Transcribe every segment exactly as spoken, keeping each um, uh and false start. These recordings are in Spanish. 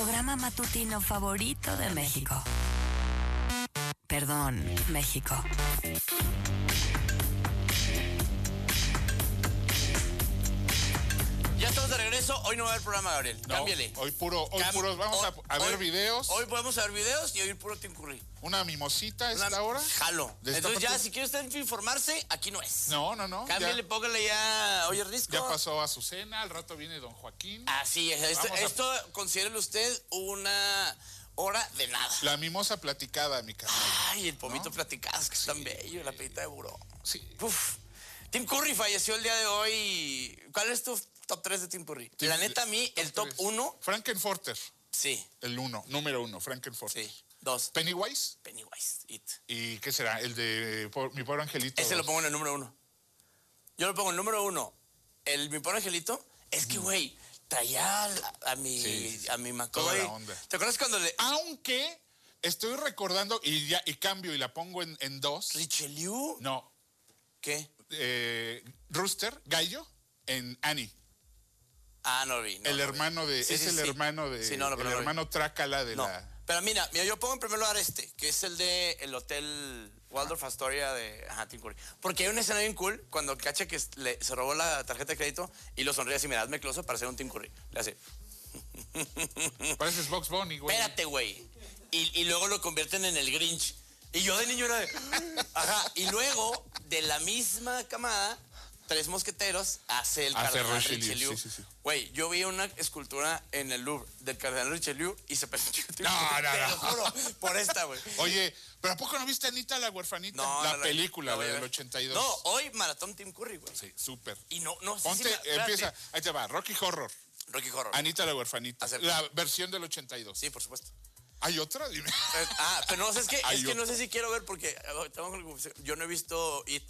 programa matutino favorito de México. Perdón, México. Ya estamos de regreso. Hoy no va a haber programa, Gabriel. No, Cámbiale. Hoy puro, hoy Cam puros, vamos hoy, a, a ver hoy, videos. Hoy podemos ver videos y hoy puro Tim Curry. Una mimosita a Una, esta hora. Jalo. Entonces ya, parte... si quiere usted informarse, aquí no es. No, no, no. Cámbiale, ya, póngale ya, oye, Risco. Ya pasó a Azucena, al rato viene Don Joaquín. Así es. Esto, a... esto considérelo usted una hora de nada. La mimosa platicada, mi carnal. Ay, el pomito ¿no? platicado, es que sí. es tan bello, la pedita de buró. Sí. Uf. Tim Curry falleció el día de hoy. ¿Cuál es tu top tres de Tim Curry? Tim, la neta, a mí, top el top uno. Frankenforter. Sí. El uno, número uno, Frankenforter. Sí. Dos. Pennywise. Pennywise, It. ¿Y qué será? El de por, Mi Pobre Angelito. Ese dos. Lo pongo en el número uno. Yo lo pongo en el número uno. El Mi Pobre Angelito. Es que, güey, traía a, a mi, sí, a mi Macaulay. ¿Te acuerdas cuando le...? Aunque estoy recordando, y ya y cambio y la pongo en, en dos. ¿Richelieu? No. ¿Qué? Eh, Rooster, Gallo, en Annie. Ah, no lo vi. No, el no hermano vi. de... Sí, es sí, el sí. hermano de... Sí, no, no, el no hermano Trácala de no. la... Pero mira, mira, yo pongo en primer lugar este, que es el de el Hotel Waldorf Astoria de ajá, Tim Curry. Porque hay una escena bien cool cuando cacha que le, se robó la tarjeta de crédito y lo sonríe así, mira, hazme close para ser un Tim Curry. Le hace... Pareces Bugs Bunny, güey. Espérate, güey. Y, y luego lo convierten en el Grinch. Y yo de niño era de... Ajá. Y luego, de la misma camada, Tres Mosqueteros hace el hace Cardenal Richelieu. Richelieu. Sí, sí, sí. Güey, yo vi una escultura en el Louvre del Cardenal Richelieu y se perdió. No, no, Te no. lo juro, por esta, güey. Oye, ¿pero a poco no viste Anita la huerfanita? No, la no, no, película, no, la no, del ochenta y dos. No, hoy maratón Tim Curry, güey. Sí, súper. Y no, no sé Ponte, si me, empieza, ahí te va, Rocky Horror. Rocky Horror. Anita la huerfanita. Acepto. La versión del ochenta y dos. Sí, por supuesto. ¿Hay otra? Dime. Eh, ah, pero no sé, es que, es que otra. no sé si quiero ver porque yo no he visto It.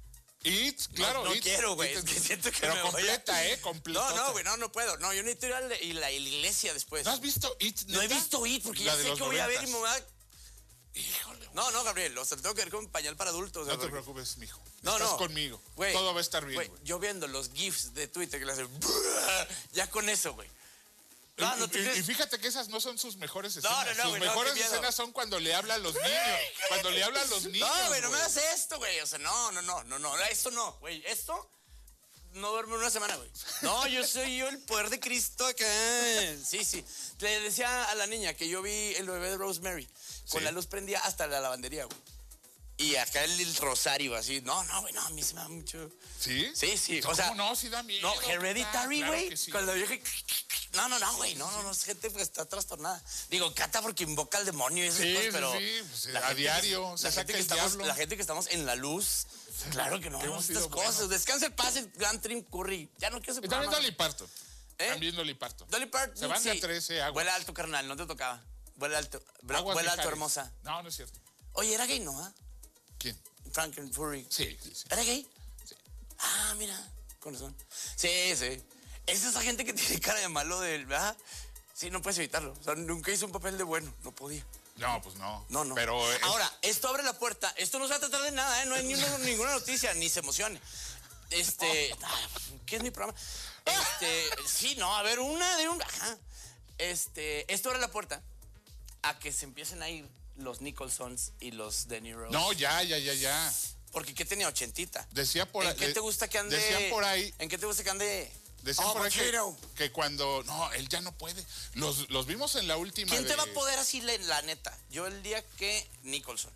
It, claro. No, no It, quiero, güey. It, Es que siento que pero me completa, voy a... ¿eh? Completa. No, no, güey, no, no puedo. No, yo necesito ir a la, y la, y la iglesia después. ¿No has visto It? No he ¿neta? visto It porque La ya de sé los que voy a ver y me noventas. voy a... Híjole. No, no, Gabriel, o sea, tengo que ver con pañal para adultos. No o sea, te porque... preocupes, mijo. No, Estás no. conmigo. Güey, todo va a estar bien, güey. güey. Yo viendo los GIFs de Twitter que le hacen... Ya con eso, güey. No, no te y, crees... y fíjate que esas no son sus mejores escenas. No, no, no, sus güey, no, mejores qué miedo. escenas son cuando le habla a los niños. Cuando le habla a los niños. No, güey, no me güey. hagas esto, güey. O sea, no, no, no, no, no. Esto no, güey. Esto no duerme una semana, güey. No, yo soy yo el poder de Cristo acá. Sí, sí. Le decía a la niña que yo vi el bebé de Rosemary. Con Sí. la luz prendía hasta la lavandería, güey. Y acá el, el rosario, así. No, no, güey, no, a mí se me da mucho. ¿Sí? Sí, sí. ¿Cómo O sea, no? Sí da miedo. no, Hereditary, claro güey. que sí. Cuando yo dije... No, no, no, güey. No, no, no. Es gente que está trastornada. Digo, Cata porque invoca al demonio y esas Sí, cosas, sí, pero... sí, pues, la a gente diario que- se la saca gente que el estamos, diablo. La gente que estamos en la luz... Claro que no Que vemos hemos estas sido cosas. buenos. Descansa el paz, el gran Tim Curry. Ya no quiero ese Y también programa. Dolly Parton. ¿Eh? También Dolly Parton. Dolly Parton, Se van de sí. a trece, aguas. Vuela alto, carnal, no te tocaba. Vuela alto. Bra- Aguas Vuela alto, Mijares. hermosa. No, no es cierto. Oye, ¿era gay, no? ¿Ah? ¿Quién? Frankenfurry. Sí, sí, sí. ¿Era gay? Sí. Ah, mira, con razón. Sí, sí. Es esa gente que tiene cara de malo del... ¿verdad? Sí, no puedes evitarlo. O sea, nunca hizo un papel de bueno, no podía. No, pues no. No, no. Pero es- Ahora, esto abre la puerta. Esto no se va a tratar de nada, ¿eh? No hay ni una- ninguna noticia, ni se emocione. Este... ah, ¿qué es mi programa? Este... Sí, no, a ver, una de un... Ajá. Este... Esto abre la puerta a que se empiecen a ir los Nicholsons y los De Niro. No, ya, ya, ya, ya. Porque ¿qué tenía? Ochentita. Decía por ¿En ahí. qué te gusta que ande? Decían por ahí. ¿En qué te gusta que ande? Decían Oh, por ahí que, Pacino. que cuando. No, él ya no puede. Los, los vimos en la última. ¿Quién te de- va a poder así, la, la neta? Yo el día que Nicholson.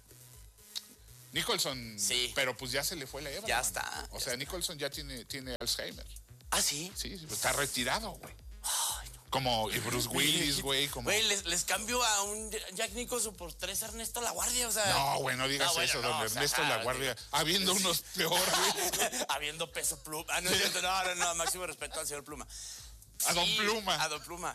Nicholson. Sí. Pero pues ya se le fue la Eva. Ya man. está, O ya sea, está. Nicholson ya tiene, tiene Alzheimer. ¿Ah, sí? Sí, sí, pues está retirado, güey. Ay, no. Como y Bruce Willis, güey. Como... Güey, les, les cambio a un Jack Nicholson por tres Ernesto La Guardia, o sea... No, güey, no digas No, bueno, eso, no, don o sea, Ernesto ah, La Guardia. Habiendo unos peores. Habiendo peso pluma. Ah, no es cierto, no, no, no, máximo respeto al señor Pluma. A don Pluma. A don Pluma.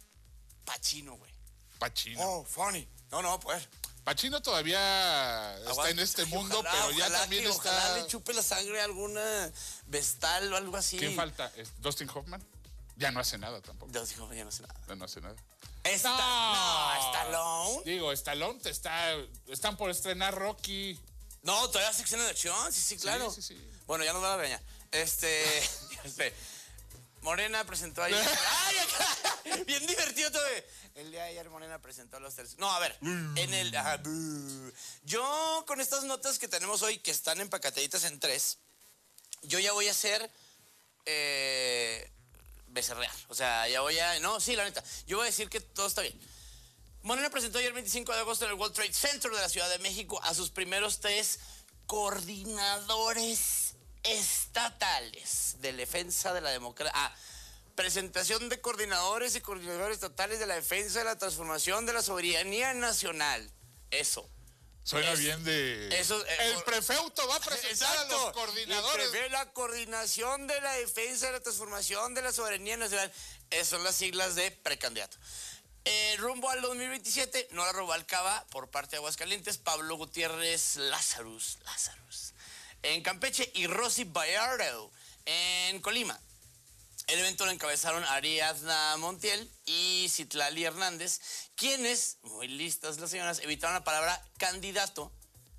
Pacino, güey. Pacino. Oh, funny. No, no, pues. Pacino todavía está Aguanta. en este Ay, mundo, ojalá, pero ya ojalá también que, está. Ojalá le chupe la sangre a alguna vestal o algo así. ¿Quién falta? ¿Es ¿Dustin Hoffman? Ya no hace nada tampoco. Dios dijo, ya no sé nada. Ya no hace nada. Esta, No. no, Stallone. Digo, Stallone te está, están por estrenar Rocky. No, todavía sección de acción, sí, sí, claro. Sí, sí, sí. Bueno, ya nos va a regañar. Este, este, Morena presentó ayer. ¡Ay, acá! Bien divertido todo. El día de ayer Morena presentó los tercios. No, a ver, en el... Ajá, buh. Yo con estas notas que tenemos hoy, que están empacataditas en tres, yo ya voy a hacer... Eh, becerrear. O sea, ya voy a... No, sí, la neta. Yo voy a decir que todo está bien. Morena presentó ayer el veinticinco de agosto en el World Trade Center de la Ciudad de México a sus primeros tres coordinadores estatales de defensa de la democracia. Ah, presentación de coordinadores y coordinadores estatales de la defensa de la transformación de la soberanía nacional. Eso. Suena Es, bien de... Eso, eh, el por, prefeuto va a presentar exacto, a los coordinadores. prevé la coordinación de la defensa de la transformación de la soberanía nacional. Esas son las siglas de precandidato. Eh, rumbo al dos mil veintisiete, Nora Rubalcaba, por parte de Aguascalientes, Pablo Gutiérrez Lazarus, Lazarus, en Campeche, y Rosy Bayardo, en Colima. El evento lo encabezaron Ariadna Montiel y Citlali Hernández, quienes, muy listas las señoras, evitaron la palabra candidato.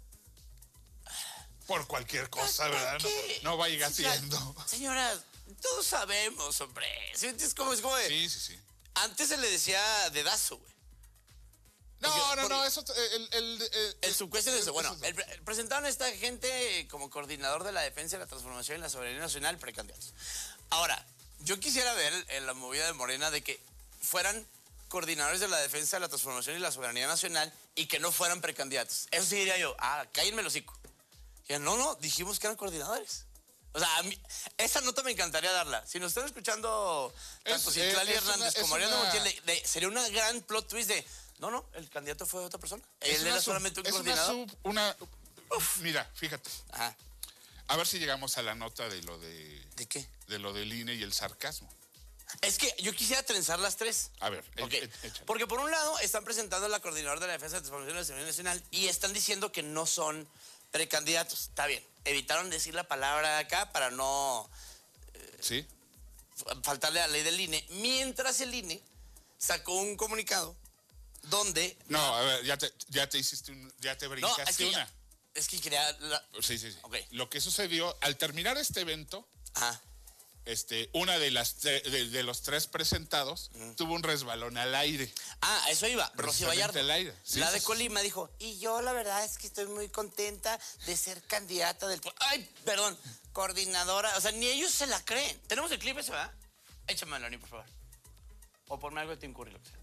Por cualquier cosa, ¿verdad? No, no vaya haciendo. Señoras, todos sabemos, hombre. Es como, es como de... Sí, sí, sí. Antes se le decía dedazo, güey. No, Porque, no, no, porque eso... El, el, el, el subcuestión es eso. Bueno, eso. el, el, presentaron a esta gente como coordinador de la defensa y la transformación y la soberanía nacional, precandidatos. Ahora, yo quisiera ver en la movida de Morena de que fueran coordinadores de la defensa, de la transformación y la soberanía nacional y que no fueran precandidatos. Eso sí diría yo, ah, cállenme el hocico. Y no, no, dijimos que eran coordinadores. O sea, a mí, esa nota me encantaría darla. Si nos están escuchando tanto Es- Citlali es Hernández una- como es Ariadna una- Montiel, de- de- sería una gran plot twist de, no, no, el candidato fue otra persona. Es Él una era sub- solamente un es coordinador. Una, sub- una Mira, fíjate. Ajá. A ver si llegamos a la nota de lo de... ¿De qué? De lo del I N E y el sarcasmo. Es que yo quisiera trenzar las tres. A ver, Ok. e- e- échale. Porque por un lado están presentando a la coordinadora de la defensa de la transformación de la soberanía nacional y están diciendo que no son precandidatos. Está bien. Evitaron decir la palabra acá para no ¿Sí? faltarle a la ley del I N E. Mientras el I N E sacó un comunicado donde... No, a ver, ya te, ya te hiciste un... Ya te No, brincaste es que, una. es que quería... la- Sí, sí, sí. Ok. Lo que sucedió, al terminar este evento, Ajá. este, una de las tre- de, de los tres presentados tuvo un resbalón al aire. Ah, a eso iba. Rosy Precisamente Bayardo. al aire. Sí, la sí, de sí. Colima dijo, y yo la verdad es que estoy muy contenta de ser candidata del... Ay, perdón, coordinadora. O sea, ni ellos se la creen. ¿Tenemos el clip ese, verdad? Échamelo, Ani, por favor. O ponme algo de Tim Curry, lo que sea.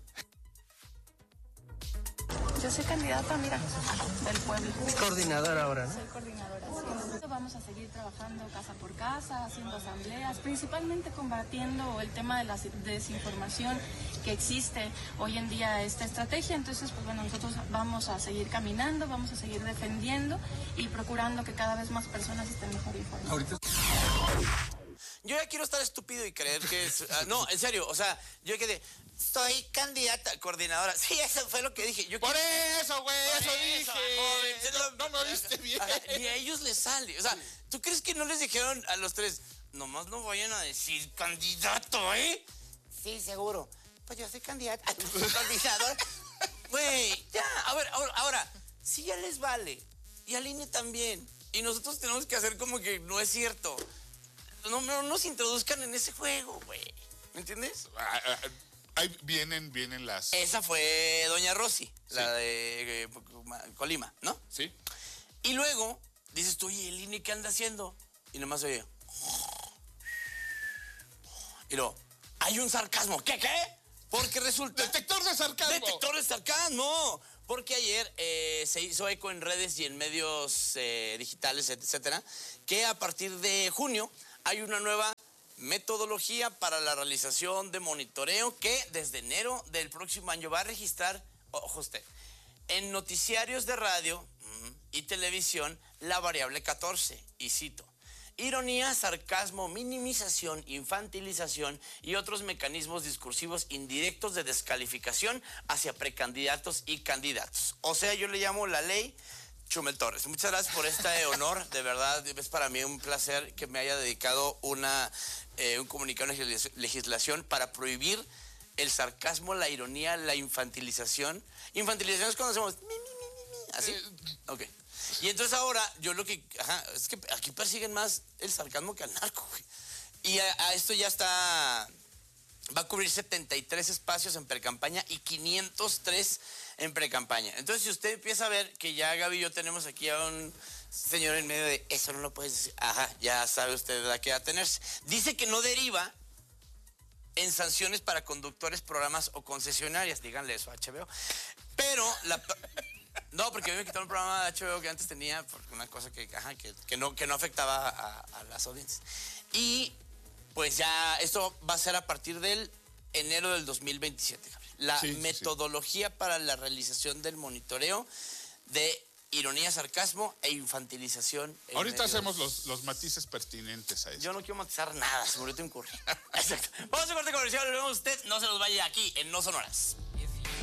Yo soy candidata, mira, del pueblo. Coordinadora ahora, ¿no? Soy coordinadora, sí. Vamos a seguir trabajando casa por casa, haciendo asambleas, principalmente combatiendo el tema de la desinformación que existe hoy en día esta estrategia. Entonces, pues bueno, nosotros vamos a seguir caminando, vamos a seguir defendiendo y procurando que cada vez más personas estén mejor informadas. Ahorita Yo ya quiero estar estúpido y creer que es... ah, no, en serio, o sea, yo quedé... Soy candidata, coordinadora. Sí, eso fue lo que dije. Yo Por eso, güey, Por eso, eso, dije. joven, No, no me oíste bien. Ajá, ni a ellos les sale. O sea, ¿tú crees que no les dijeron a los tres, nomás no vayan a decir candidato, eh? Sí, seguro. Pues yo soy candidata. Coordinador. Güey, ya. A ver, ahora, ahora, si ya les vale. Y al I N E también. Y nosotros tenemos que hacer como que no es cierto. No, no nos introduzcan en ese juego, güey. ¿Me entiendes? Ah, ah, ahí vienen, vienen las... Esa fue doña Rosy, la de eh, Colima, ¿no? ¿Sí? Y luego dices tú, oye, ¿el I N E qué anda haciendo? Y nomás oye. Y luego, hay un sarcasmo. ¿Qué, qué? Porque resulta... ¡Detector de sarcasmo! ¡Detector de sarcasmo! Porque ayer eh, se hizo eco en redes y en medios eh, digitales, etcétera, que a partir de junio hay una nueva metodología para la realización de monitoreo que desde enero del próximo año va a registrar, ojo usted, en noticiarios de radio mm, y televisión la variable catorce, y cito, ironía, sarcasmo, minimización, infantilización y otros mecanismos discursivos indirectos de descalificación hacia precandidatos y candidatos. O sea, yo le llamo la ley Chumel Torres. Muchas gracias por este honor, de verdad, es para mí un placer que me haya dedicado una, eh, un comunicado de legislación para prohibir el sarcasmo, la ironía, la infantilización. Infantilización es cuando hacemos mi, mi, mi, mi, mi, ¿así? Ok. Y entonces ahora, yo lo que, ajá, es que aquí persiguen más el sarcasmo que al narco, güey. Y a, a esto ya está va a cubrir setenta y tres espacios en precampaña y quinientos tres en precampaña. Entonces, si usted empieza a ver que ya Gaby y yo tenemos aquí a un señor en medio de eso, no lo puedes decir. Ajá, ya sabe usted a qué atenerse. Dice que no deriva en sanciones para conductores, programas o concesionarias. Díganle eso a H B O. Pero la... No, porque a mí me quitaron un programa de H B O que antes tenía, por una cosa que, ajá, que, que, no, que no afectaba a, a las audiencias. Y pues ya, esto va a ser a partir del enero del dos mil veintisiete. La sí, metodología sí. para la realización del monitoreo de ironía, sarcasmo e infantilización. Ahorita hacemos los, los matices pertinentes a eso. Yo no quiero matizar nada, seguro te incurre. Exacto. Vamos a corte comercial, lo vemos usted, no se nos vaya aquí en No Sonoras.